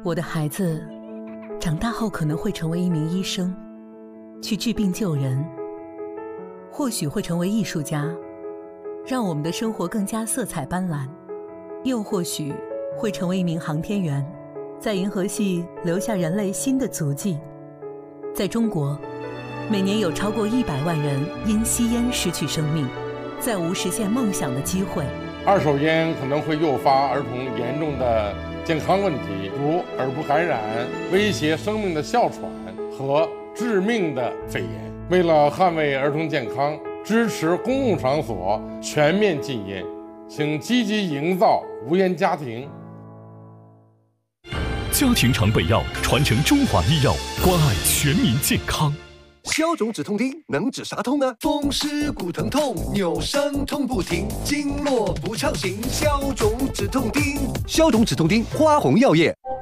我的孩子长大后可能会成为一名医生，去治病救人，或许会成为艺术家，让我们的生活更加色彩斑斓，又或许会成为一名航天员，在银河系留下人类新的足迹。在中国，每年有超过100万人因吸烟失去生命，再无实现梦想的机会。 二手烟可能会诱发儿童严重的健康问题，如耳部感染、威胁生命的哮喘和致命的肺炎。为了捍卫儿童健康，支持公共场所全面禁烟，请积极营造无烟家庭。 家庭常备药，传承中华医药，关爱全民健康。 消肿止痛丁能止啥痛呢？风湿骨疼痛，扭伤痛不停，经络不畅行，消肿止痛丁。消肿止痛丁，花红药业。